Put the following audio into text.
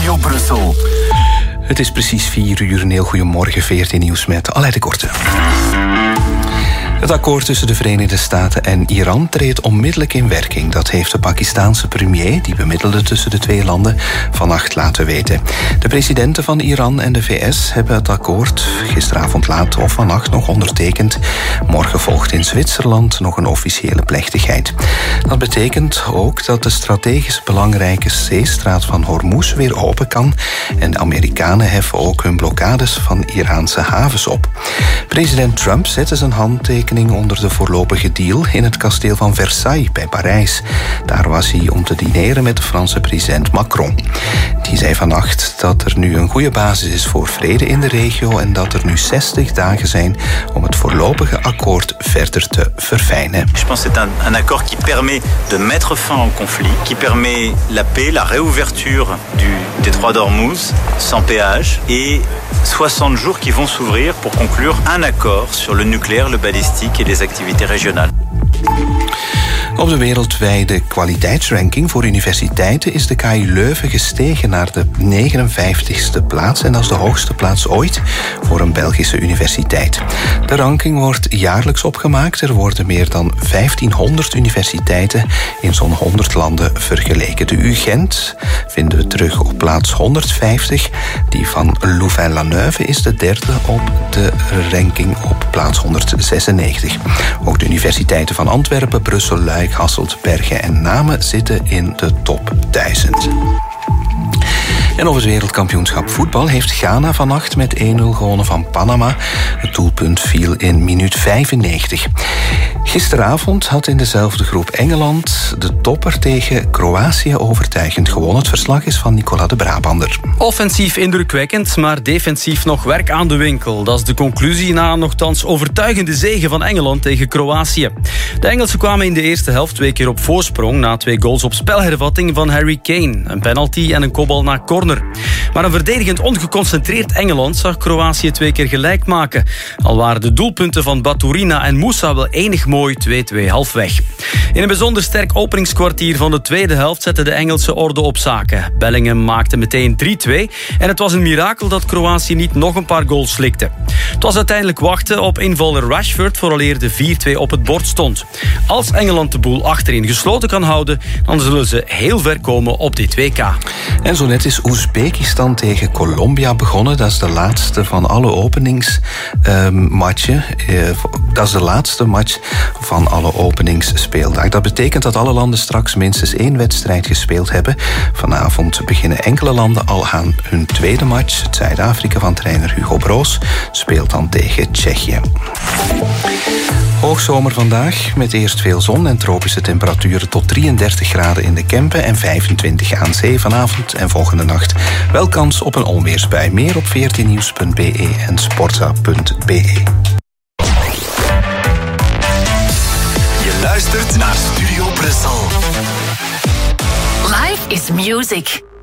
Studio Brussel. Het is precies 4 uur. Een heel goedemorgen, VRT Nieuws met Aleid de Korte. Het akkoord tussen de Verenigde Staten en Iran treedt onmiddellijk in werking. Dat heeft de Pakistaanse premier, die bemiddelde tussen de twee landen, vannacht laten weten. De presidenten van Iran en de VS hebben het akkoord gisteravond laat of vannacht nog ondertekend. Morgen volgt in Zwitserland nog een officiële plechtigheid. Dat betekent ook dat de strategisch belangrijke zeestraat van Hormuz weer open kan. En de Amerikanen heffen ook hun blokkades van Iraanse havens op. President Trump zette zijn handtekening onder de voorlopige deal in het kasteel van Versailles bij Parijs. Daar was hij om te dineren met de Franse president Macron. Die zei vannacht dat er nu een goede basis is voor vrede in de regio en dat er nu 60 dagen zijn om het voorlopige akkoord verder te verfijnen. Je pense que c'est un accord qui permet de mettre fin au conflit, qui permet la paix, la réouverture du détroit d'Ormuz sans péage et 60 jours qui vont s'ouvrir pour conclure un accord sur le nucléaire, le balistique et les activités régionales. Op de wereldwijde kwaliteitsranking voor universiteiten is de KU Leuven gestegen naar de 59ste plaats. En dat is de hoogste plaats ooit voor een Belgische universiteit. De ranking wordt jaarlijks opgemaakt. Er worden meer dan 1500 universiteiten in zo'n 100 landen vergeleken. De UGent vinden we terug op plaats 150. Die van Louvain-la-Neuve is de derde op de ranking op plaats 196. Ook de universiteiten van Antwerpen, Brussel, Luik, Hasselt, Bergen en Namen zitten in de top 1000. En op het wereldkampioenschap voetbal heeft Ghana vannacht met 1-0 gewonnen van Panama. Het doelpunt viel in minuut 95. Gisteravond had in dezelfde groep Engeland de topper tegen Kroatië overtuigend gewonnen. Het verslag is van Nicola de Brabander. Offensief indrukwekkend, maar defensief nog werk aan de winkel. Dat is de conclusie na een nogthans overtuigende zege van Engeland tegen Kroatië. De Engelsen kwamen in de eerste helft 2 keer op voorsprong na 2 goals op spelhervatting van Harry Kane. Een penalty en een kopbal naar corner. Maar een verdedigend ongeconcentreerd Engeland zag Kroatië 2 keer gelijk maken. Al waren de doelpunten van Baturina en Moussa wel enig mooi 2-2 halfweg. In een bijzonder sterk openingskwartier van de tweede helft zette de Engelsen orde op zaken. Bellingham maakte meteen 3-2 en het was een mirakel dat Kroatië niet nog een paar goals slikte. Het was uiteindelijk wachten op invaller Rashford vooraleer de 4-2 op het bord stond. Als Engeland de boel achterin gesloten kan houden, dan zullen ze heel ver komen op dit WK. En zo net is Oezbekistan tegen Colombia begonnen. Dat is de laatste van alle openingsmatchen. Dat is de laatste match van alle openingsspeeldag. Dat betekent dat alle landen straks minstens 1 wedstrijd gespeeld hebben. Vanavond beginnen enkele landen al aan hun tweede match. Het Zuid-Afrika van trainer Hugo Broos speelt dan tegen Tsjechië. Hoogzomer vandaag, met eerst veel zon en tropische temperaturen tot 33 graden in de Kempen en 25 aan zee. Vanavond en volgende nacht wel kans op een onweersbui. Meer op vrtnieuws.be en sportza.be. Je luistert naar Studio Brussel. Life is music.